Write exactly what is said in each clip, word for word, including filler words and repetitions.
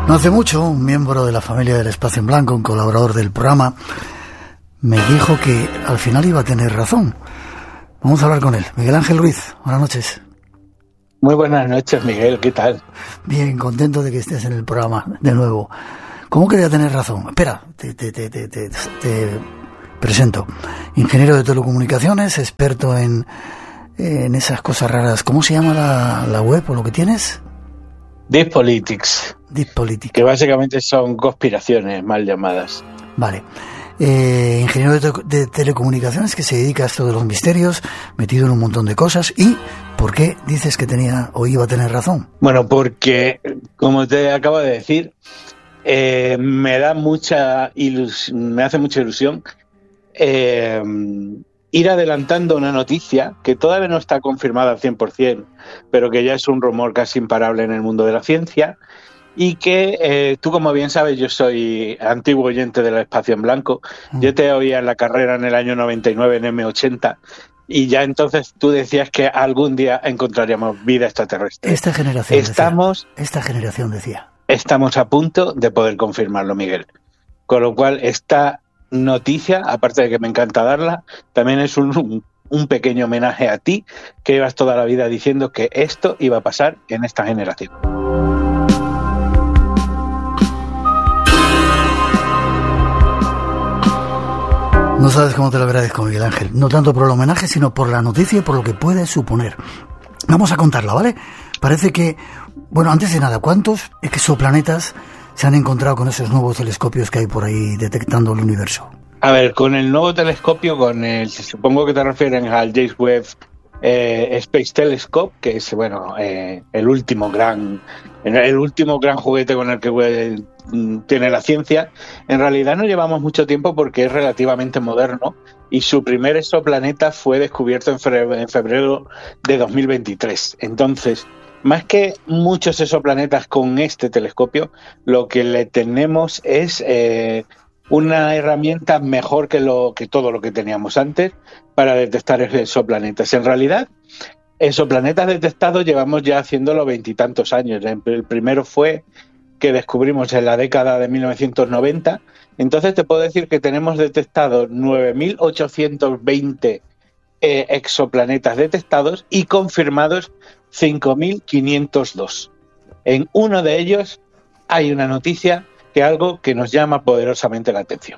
No hace mucho, un miembro de la familia del Espacio en Blanco, un colaborador del programa, me dijo que al final iba a tener razón. Vamos a hablar con él. Miguel Ángel Ruiz, buenas noches. Muy buenas noches, Miguel, ¿qué tal? Bien, contento de que estés en el programa de nuevo. ¿Cómo quería tener razón? Espera, te, te, te, te, te, te presento. Ingeniero de telecomunicaciones, experto en, en esas cosas raras. ¿Cómo se llama la, la web o lo que tienes? Deep Politics. Deep Politics. Que básicamente son conspiraciones mal llamadas. Vale. Eh, ingeniero de, te- de telecomunicaciones que se dedica a esto de los misterios, metido en un montón de cosas. ¿Y por qué dices que tenía o iba a tener razón? Bueno, porque, como te acabo de decir, eh, me da mucha ilusión, me hace mucha ilusión eh, ir adelantando una noticia que todavía no está confirmada al cien por ciento, pero que ya es un rumor casi imparable en el mundo de la ciencia. Y que eh, tú, como bien sabes, yo soy antiguo oyente del Espacio en Blanco. Mm. Yo te oía en la carrera en el año noventa y nueve en eme ochenta y ya entonces tú decías que algún día encontraríamos vida extraterrestre. Esta generación estamos, decía. Esta generación decía. Estamos a punto de poder confirmarlo, Miguel. Con lo cual, esta noticia, aparte de que me encanta darla, también es un, un pequeño homenaje a ti, que llevas toda la vida diciendo que esto iba a pasar en esta generación. No sabes cómo te lo agradezco, Miguel Ángel. No tanto por el homenaje, sino por la noticia y por lo que puede suponer. Vamos a contarla, ¿vale? Parece que, bueno, antes de nada, ¿cuántos exoplanetas se han encontrado con esos nuevos telescopios que hay por ahí detectando el universo? A ver, con el nuevo telescopio, con el, supongo que te refieren al James Webb eh, Space Telescope, que es, bueno, eh, el último gran, el último gran juguete con el que eh, tiene la ciencia. En realidad no llevamos mucho tiempo porque es relativamente moderno y su primer exoplaneta fue descubierto en febrero, en febrero de dos mil veintitrés. Entonces, más que muchos exoplanetas con este telescopio, lo que le tenemos es eh, una herramienta mejor que, lo, que todo lo que teníamos antes para detectar exoplanetas. En realidad, exoplanetas detectados llevamos ya haciéndolo veintitantos años. El primero fue que descubrimos en la década de mil novecientos noventa. Entonces te puedo decir que tenemos detectados nueve mil ochocientos veinte eh, exoplanetas detectados y confirmados cinco mil quinientos dos. En uno de ellos hay una noticia que algo que nos llama poderosamente la atención.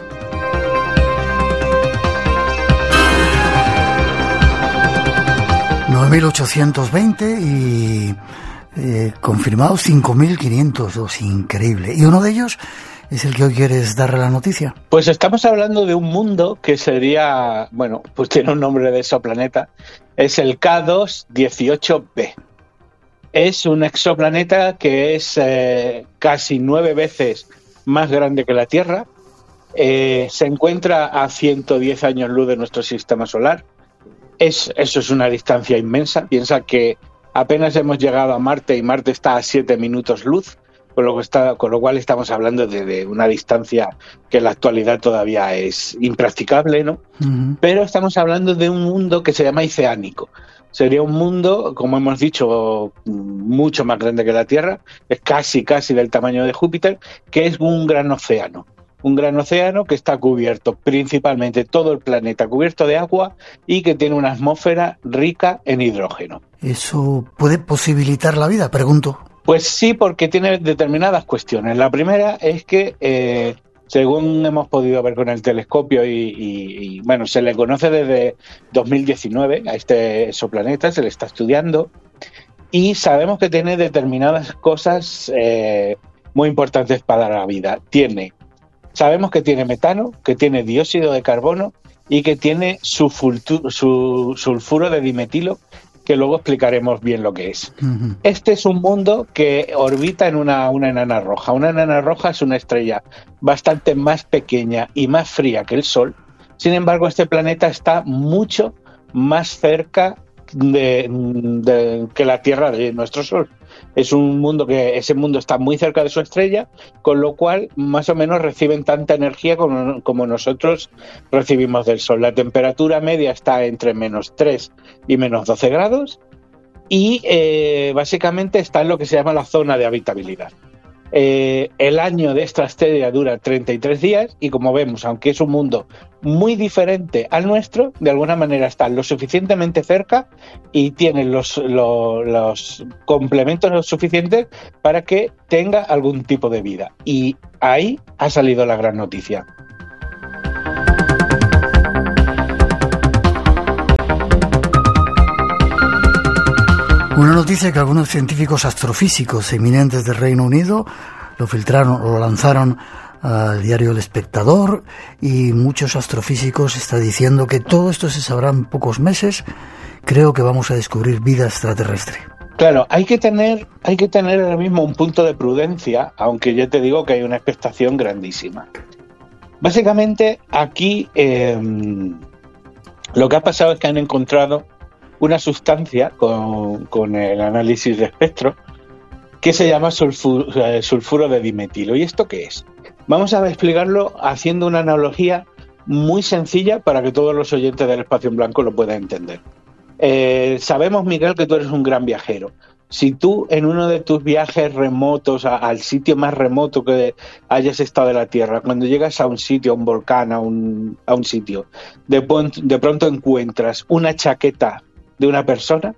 nueve mil ochocientos veinte y eh, confirmados cinco mil quinientos dos, increíble. ¿Y uno de ellos es el que hoy quieres darle la noticia? Pues estamos hablando de un mundo que sería, bueno, pues tiene un nombre de exoplaneta, es el K dos dieciocho b. Es un exoplaneta que es eh, casi nueve veces más grande que la Tierra, eh, se encuentra a ciento diez años luz de nuestro sistema solar. Es, eso es una distancia inmensa. Piensa que apenas hemos llegado a Marte y Marte está a siete minutos luz, con lo, que está, con lo cual estamos hablando de, de una distancia que en la actualidad todavía es impracticable, ¿no? Uh-huh. Pero estamos hablando de un mundo que se llama oceánico. Sería un mundo, como hemos dicho, mucho más grande que la Tierra, es casi, casi del tamaño de Júpiter, que es un gran océano. Un gran océano que está cubierto, principalmente todo el planeta cubierto de agua y que tiene una atmósfera rica en hidrógeno. ¿Eso puede posibilitar la vida? Pregunto. Pues sí, porque tiene determinadas cuestiones. La primera es que, eh, según hemos podido ver con el telescopio, y, y, y bueno, se le conoce desde dos mil diecinueve a este exoplaneta, se le está estudiando, y sabemos que tiene determinadas cosas eh, muy importantes para la vida. Tiene... Sabemos que tiene metano, que tiene dióxido de carbono y que tiene sulfuro, su, sulfuro de dimetilo, que luego explicaremos bien lo que es. Uh-huh. Este es un mundo que orbita en una, una enana roja. Una enana roja es una estrella bastante más pequeña y más fría que el Sol. Sin embargo, este planeta está mucho más cerca de, de, que la Tierra de nuestro Sol. Es un mundo que ese mundo está muy cerca de su estrella, con lo cual más o menos reciben tanta energía como, como nosotros recibimos del Sol. La temperatura media está entre menos tres y menos doce grados y eh, básicamente está en lo que se llama la zona de habitabilidad. Eh, el año de esta estrella dura treinta y tres días y, como vemos, aunque es un mundo muy diferente al nuestro, de alguna manera están lo suficientemente cerca y tienen los, los, los complementos suficientes para que tenga algún tipo de vida. Y ahí ha salido la gran noticia. Una noticia que algunos científicos astrofísicos eminentes del Reino Unido lo filtraron o lo lanzaron al diario El Espectador, y muchos astrofísicos están diciendo que todo esto se sabrá en pocos meses. Creo que vamos a descubrir vida extraterrestre. Claro, hay que tener, hay que tener ahora mismo un punto de prudencia, aunque yo te digo que hay una expectación grandísima. Básicamente aquí eh, lo que ha pasado es que han encontrado una sustancia con, con el análisis de espectro que se llama sulfuro, sulfuro de dimetilo. ¿Y esto qué es? Vamos a explicarlo haciendo una analogía muy sencilla para que todos los oyentes del Espacio en Blanco lo puedan entender. Eh, sabemos, Miguel, que tú eres un gran viajero. Si tú en uno de tus viajes remotos a, al sitio más remoto que hayas estado de la Tierra, cuando llegas a un sitio, a un volcán, a un, a un sitio, de, de pronto encuentras una chaqueta de una persona,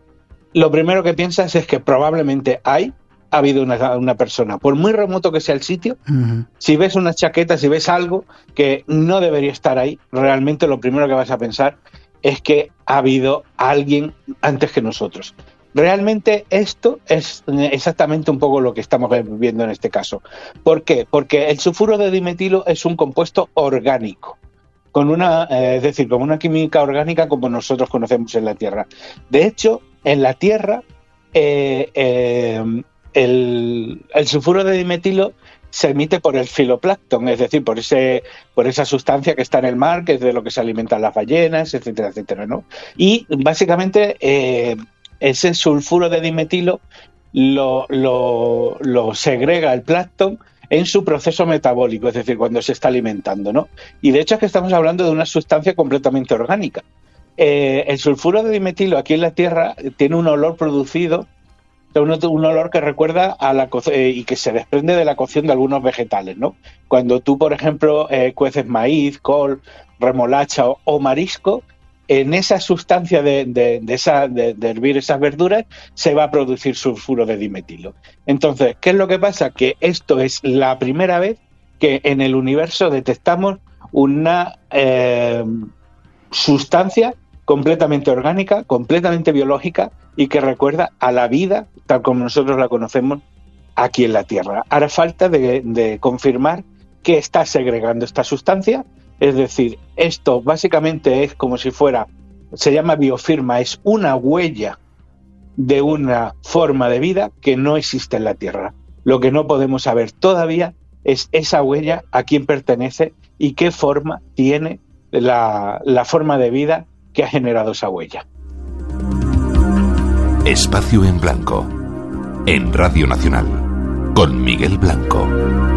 lo primero que piensas es que probablemente hay ha habido una, una persona, por muy remoto que sea el sitio. Uh-huh. Si ves una chaqueta, si ves algo que no debería estar ahí, realmente lo primero que vas a pensar es que ha habido alguien antes que nosotros. Realmente esto es exactamente un poco lo que estamos viendo en este caso. ¿Por qué? Porque el sulfuro de dimetilo es un compuesto orgánico, con una, eh, es decir, con una química orgánica como nosotros conocemos en la Tierra. De hecho, en la Tierra, eh, eh, el, el sulfuro de dimetilo se emite por el fitoplancton, es decir, por ese, por esa sustancia que está en el mar, que es de lo que se alimentan las ballenas, etcétera, etcétera, ¿no? Y básicamente eh, ese sulfuro de dimetilo lo, lo, lo segrega el plancton en su proceso metabólico, es decir, cuando se está alimentando, ¿no? Y de hecho es que estamos hablando de una sustancia completamente orgánica. Eh, el sulfuro de dimetilo aquí en la Tierra tiene un olor producido, un, un olor que recuerda a la co- eh, y que se desprende de la cocción de algunos vegetales, ¿no? Cuando tú, por ejemplo, eh, cueces maíz, col, remolacha o, o marisco, en esa sustancia de, de, de, esa, de, de hervir esas verduras se va a producir sulfuro de dimetilo. Entonces, ¿qué es lo que pasa? Que esto es la primera vez que en el universo detectamos una eh, sustancia completamente orgánica, completamente biológica y que recuerda a la vida tal como nosotros la conocemos aquí en la Tierra. Hará falta de, de confirmar que está segregando esta sustancia. Es decir, esto básicamente es como si fuera, se llama biofirma, es una huella de una forma de vida que no existe en la Tierra. Lo que no podemos saber todavía es esa huella, a quién pertenece y qué forma tiene la, la forma de vida que ha generado esa huella. Espacio en Blanco, en Radio Nacional, con Miguel Blanco.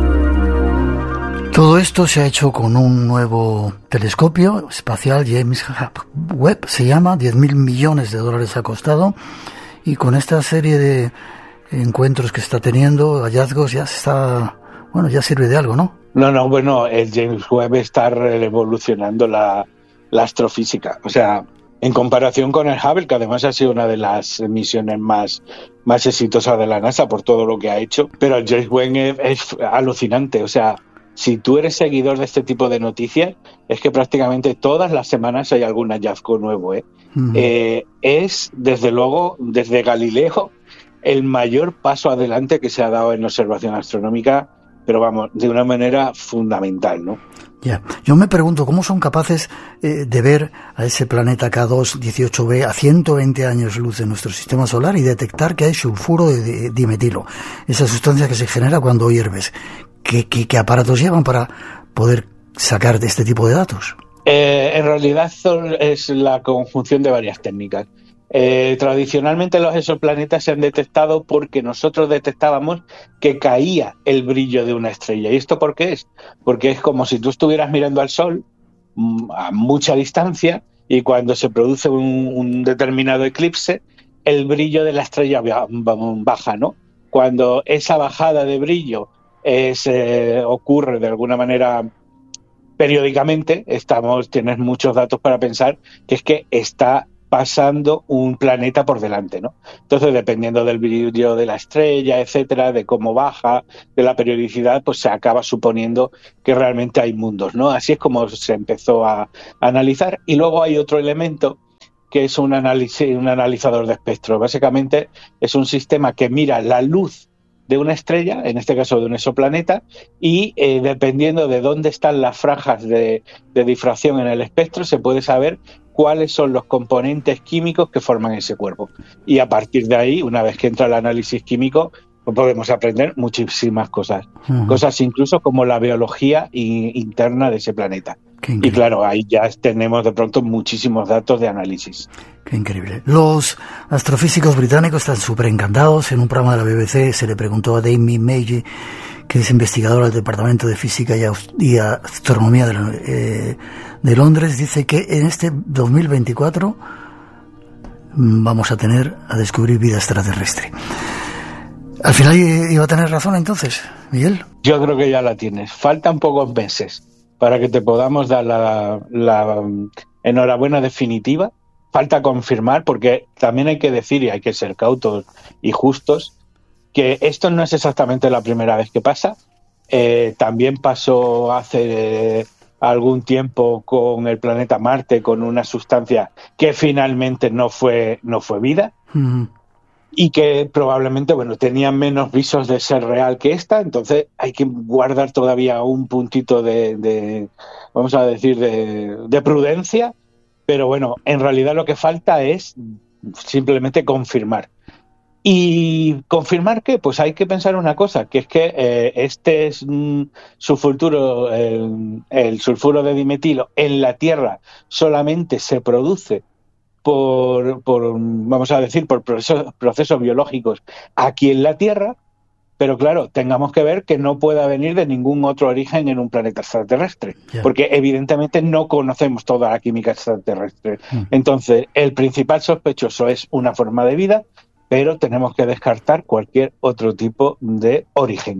Todo esto se ha hecho con un nuevo telescopio espacial, James Webb se llama, diez mil millones de dólares ha costado, y con esta serie de encuentros que está teniendo, hallazgos, ya está, bueno, ya sirve de algo, ¿no? No, no, bueno, el James Webb está revolucionando la, la astrofísica, o sea, en comparación con el Hubble, que además ha sido una de las misiones más, más exitosas de la NASA por todo lo que ha hecho, pero el James Webb es, es alucinante, o sea, si tú eres seguidor de este tipo de noticias, es que prácticamente todas las semanas hay algún hallazgo nuevo, ¿eh? Uh-huh. Eh, es, desde luego, desde Galileo, el mayor paso adelante que se ha dado en observación astronómica, pero vamos, de una manera fundamental, ¿no? Ya, yo me pregunto cómo son capaces eh, de ver a ese planeta K dos dieciocho b a ciento veinte años luz de nuestro sistema solar y detectar que hay sulfuro de, de dimetilo, esa sustancia que se genera cuando hierves. ¿Qué, qué, ¿Qué aparatos llevan para poder sacar de este tipo de datos? Eh, en realidad es la conjunción de varias técnicas. Eh, tradicionalmente los exoplanetas se han detectado porque nosotros detectábamos que caía el brillo de una estrella. ¿Y esto por qué es? Porque es como si tú estuvieras mirando al Sol a mucha distancia y cuando se produce un, un determinado eclipse, el brillo de la estrella baja, ¿no? cuando esa bajada de brillo es, eh, ocurre de alguna manera periódicamente, estamos, tienes muchos datos para pensar que es que está pasando un planeta por delante, ¿no? Entonces, dependiendo del brillo de la estrella, etcétera, de cómo baja, de la periodicidad, pues se acaba suponiendo que realmente hay mundos, ¿no? Así es como se empezó a, a analizar. Y luego hay otro elemento que es un análisis, un analizador de espectro. Básicamente es un sistema que mira la luz de una estrella, en este caso de un exoplaneta, y eh, dependiendo de dónde están las franjas de, de difracción en el espectro, se puede saber cuáles son los componentes químicos que forman ese cuerpo. Y a partir de ahí, una vez que entra el análisis químico, pues podemos aprender muchísimas cosas. Uh-huh. Cosas incluso como la biología y, interna de ese planeta. Y claro, ahí ya tenemos de pronto muchísimos datos de análisis. Qué increíble. Los astrofísicos británicos están súper encantados. En un programa de la B B C se le preguntó a Damien Magee, que es investigador del Departamento de Física y Astronomía de, la, eh, de Londres, dice que en este dos mil veinticuatro vamos a tener a descubrir vida extraterrestre. ¿Al final iba a tener razón entonces, Miguel? Yo creo que ya la tienes. Faltan pocos meses para que te podamos dar la, la enhorabuena definitiva. Falta confirmar, porque también hay que decir, y hay que ser cautos y justos, que esto no es exactamente la primera vez que pasa. Eh, también pasó hace eh, algún tiempo con el planeta Marte, con una sustancia que finalmente no fue, no fue vida. Uh-huh. Y que probablemente, bueno, tenía menos visos de ser real que esta, entonces hay que guardar todavía un puntito de, de vamos a decir, de, de prudencia, pero bueno, en realidad lo que falta es simplemente confirmar. ¿Y confirmar qué? Pues hay que pensar una cosa, que es que eh, este es mm, sulfuro, el, el sulfuro de dimetilo en la Tierra solamente se produce Por, por, vamos a decir, por procesos, procesos biológicos aquí en la Tierra, pero claro, tengamos que ver que no pueda venir de ningún otro origen en un planeta extraterrestre, yeah. porque evidentemente no conocemos toda la química extraterrestre. Mm. Entonces, el principal sospechoso es una forma de vida, pero tenemos que descartar cualquier otro tipo de origen.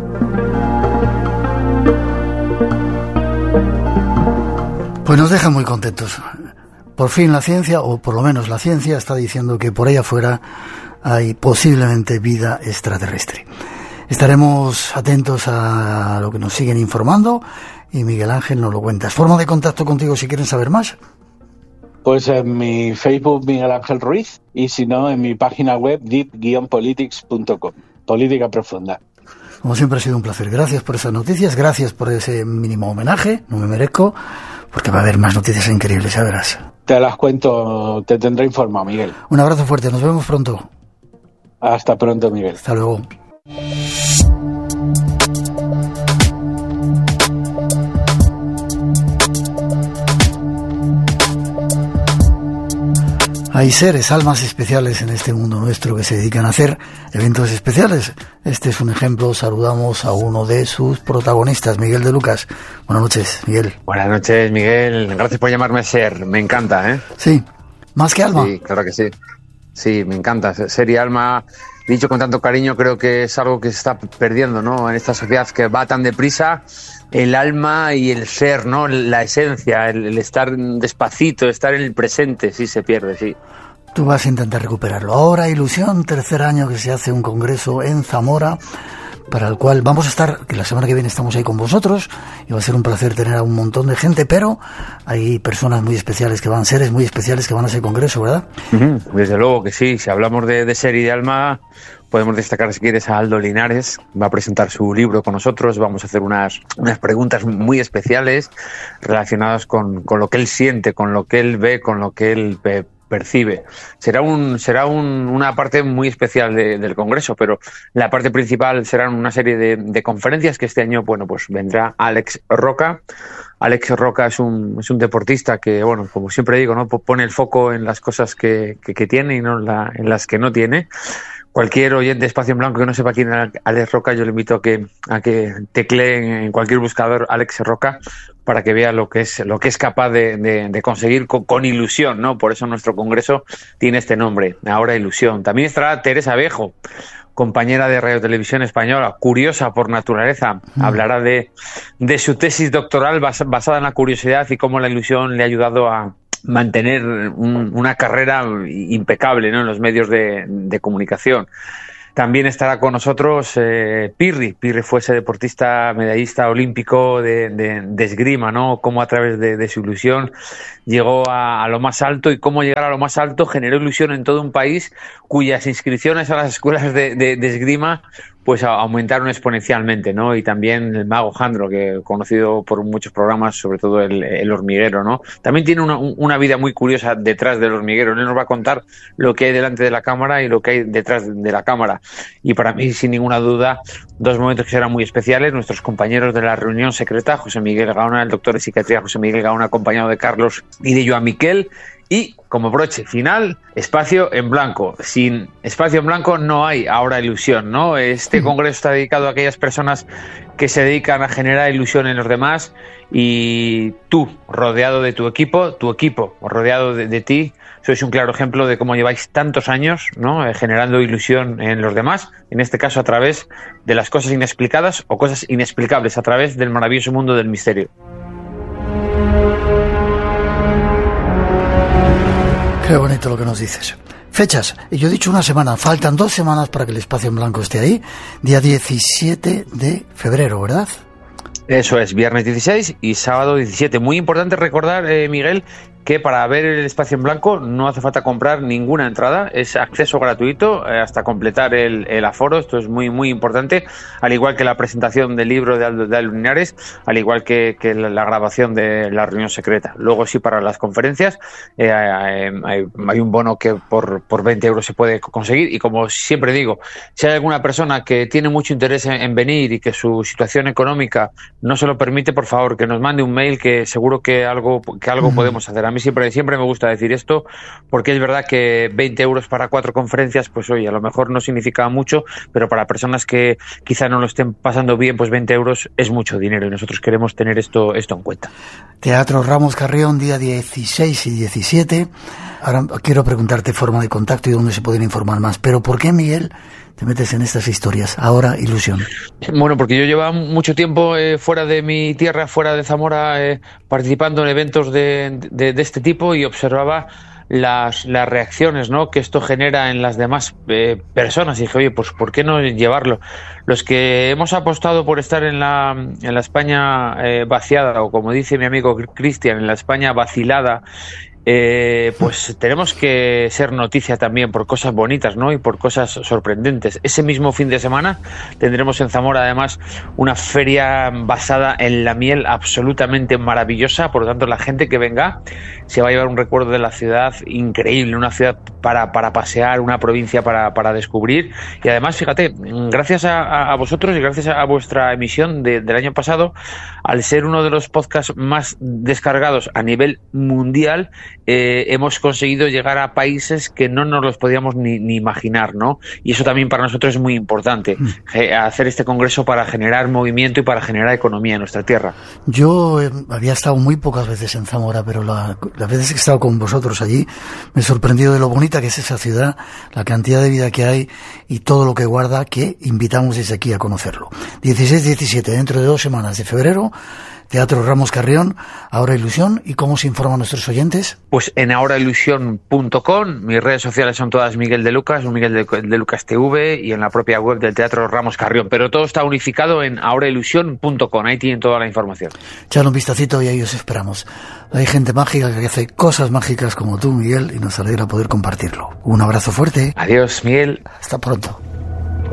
Pues nos deja muy contentos. Por fin la ciencia, o por lo menos la ciencia, está diciendo que por ahí afuera hay posiblemente vida extraterrestre. Estaremos atentos a lo que nos siguen informando y Miguel Ángel nos lo cuenta. ¿Forma de contacto contigo si quieren saber más? Pues en mi Facebook Miguel Ángel Ruiz y si no en mi página web deep guion politics punto com. Política profunda. Como siempre ha sido un placer. Gracias por esas noticias, gracias por ese mínimo homenaje, no me merezco, porque va a haber más noticias increíbles, ya verás. Te las cuento, te tendré informado, Miguel. Un abrazo fuerte, nos vemos pronto. Hasta pronto, Miguel. Hasta luego. Hay seres, almas especiales en este mundo nuestro que se dedican a hacer eventos especiales. Este es un ejemplo. Saludamos a uno de sus protagonistas, Miguel de Lucas. Buenas noches, Miguel. Buenas noches, Miguel. Gracias por llamarme ser. Me encanta, ¿eh? Sí. ¿Más que alma? Sí, claro que sí. Sí, me encanta. Ser y alma, dicho con tanto cariño, creo que es algo que se está perdiendo, ¿no? En esta sociedad que va tan deprisa, el alma y el ser, ¿no? La esencia, el, el estar despacito, estar en el presente, sí se pierde, sí. Tú vas a intentar recuperarlo. Ahora, Ilusión, tercer año que se hace un congreso en Zamora, para el cual vamos a estar, que la semana que viene estamos ahí con vosotros, y va a ser un placer tener a un montón de gente, pero hay personas muy especiales que van, seres muy especiales que van a ese congreso, ¿verdad? Uh-huh. Desde luego que sí. Si hablamos de, de ser y de alma, podemos destacar, si quieres, a Aldo Linares. Va a presentar su libro con nosotros. Vamos a hacer unas, unas preguntas muy especiales relacionadas con, con lo que él siente, con lo que él ve, con lo que él ve, percibe. Será un será un, una parte muy especial de, del congreso, pero la parte principal serán una serie de, de conferencias que este año, bueno, pues vendrá Alex Roca. Alex Roca es un es un deportista que, bueno, como siempre digo, no pone el foco en las cosas que, que, que tiene y no en, la, en las que no tiene. Cualquier oyente de Espacio en Blanco que no sepa quién es Alex Roca, yo le invito a que a que tecleen en cualquier buscador Alex Roca para que vea lo que es lo que es capaz de, de, de conseguir con, con ilusión, ¿no? Por eso nuestro congreso tiene este nombre, Ahora Ilusión. También estará Teresa Abejo, compañera de Radio Televisión Española, curiosa por naturaleza, mm. hablará de, de su tesis doctoral bas, basada en la curiosidad y cómo la ilusión le ha ayudado a mantener un, una carrera impecable, ¿no?, en los medios de, de comunicación. También estará con nosotros eh, Pirri. Pirri fue ese deportista medallista olímpico de, de, de esgrima, ¿no? Cómo a través de, de su ilusión llegó a, a lo más alto, y cómo llegar a lo más alto generó ilusión en todo un país cuyas inscripciones a las escuelas de, de, de esgrima pues aumentaron exponencialmente, ¿no? Y también el mago Jandro, que conocido por muchos programas, sobre todo el, el hormiguero, ¿no? También tiene una, una vida muy curiosa detrás del hormiguero. Él nos va a contar lo que hay delante de la cámara y lo que hay detrás de la cámara. Y para mí, sin ninguna duda, dos momentos que serán muy especiales. Nuestros compañeros de la reunión secreta, José Miguel Gaona, el doctor de psiquiatría José Miguel Gaona, acompañado de Carlos y de Joan Miquel. Y, como broche final, espacio en blanco. Sin espacio en blanco no hay ahora ilusión, ¿no? Este congreso está dedicado a aquellas personas que se dedican a generar ilusión en los demás, y tú, rodeado de tu equipo, tu equipo rodeado de, de ti, sois un claro ejemplo de cómo lleváis tantos años, ¿no?, eh, generando ilusión en los demás, en este caso a través de las cosas inexplicadas o cosas inexplicables, a través del maravilloso mundo del misterio. Qué bonito lo que nos dices. Fechas, yo he dicho una semana, faltan dos semanas para que el espacio en blanco esté ahí. Día diecisiete de febrero, ¿verdad? Eso es, viernes dieciséis y sábado diecisiete. Muy importante recordar, eh, Miguel, que para ver el espacio en blanco no hace falta comprar ninguna entrada, es acceso gratuito eh, hasta completar el, el aforo. Esto es muy muy importante, al igual que la presentación del libro de Aldo, de Aldo Linares, al igual que, que la, la grabación de la reunión secreta. Luego sí, para las conferencias eh, hay, hay un bono que por, por veinte euros se puede conseguir, y como siempre digo, si hay alguna persona que tiene mucho interés en, en venir y que su situación económica no se lo permite, por favor, que nos mande un mail, que seguro que algo, que algo mm. podemos hacer. A mí siempre, siempre me gusta decir esto, porque es verdad que veinte euros para cuatro conferencias, pues oye, a lo mejor no significa mucho, pero para personas que quizá no lo estén pasando bien, pues veinte euros es mucho dinero, y nosotros queremos tener esto, esto en cuenta. Teatro Ramos Carrión, día dieciséis y diecisiete. Ahora quiero preguntarte forma de contacto y dónde se pueden informar más, pero ¿por qué, Miguel, te metes en estas historias? Ahora, ilusión. Bueno, porque yo llevaba mucho tiempo eh, fuera de mi tierra, fuera de Zamora, eh, participando en eventos de, de, de este tipo, y observaba las, las reacciones, ¿no?, que esto genera en las demás eh, personas. Y dije, oye, pues ¿por qué no llevarlo? Los que hemos apostado por estar en la, en la España eh, vaciada, o como dice mi amigo Cristian, en la España vacilada, Eh, pues tenemos que ser noticia también por cosas bonitas, ¿no?, y por cosas sorprendentes. Ese mismo fin de semana tendremos en Zamora, además, una feria basada en la miel absolutamente maravillosa. Por lo tanto, la gente que venga se va a llevar un recuerdo de la ciudad increíble, una ciudad para, para pasear, una provincia para, para descubrir. Y además, fíjate, gracias a, a vosotros y gracias a vuestra emisión de, del año pasado, al ser uno de los podcasts más descargados a nivel mundial, Eh, hemos conseguido llegar a países que no nos los podíamos ni, ni imaginar, ¿no? Y eso también para nosotros es muy importante, eh, hacer este congreso para generar movimiento y para generar economía en nuestra tierra. Yo eh, había estado muy pocas veces en Zamora, pero la, las veces que he estado con vosotros allí me he sorprendido de lo bonita que es esa ciudad, la cantidad de vida que hay y todo lo que guarda, que invitamos desde aquí a conocerlo. dieciséis diecisiete, dentro de dos semanas de febrero, Teatro Ramos Carrión, Ahora Ilusión. ¿Y cómo se informan nuestros oyentes? Pues en ahora ilusión punto com, mis redes sociales son todas Miguel de Lucas, Miguel de, de Lucas T V, y en la propia web del Teatro Ramos Carrión, pero todo está unificado en ahora ilusión punto com, ahí tienen toda la información. Echad un vistacito y ahí os esperamos. Hay gente mágica que hace cosas mágicas como tú, Miguel, y nos alegra poder compartirlo. Un abrazo fuerte. Adiós, Miguel. Hasta pronto.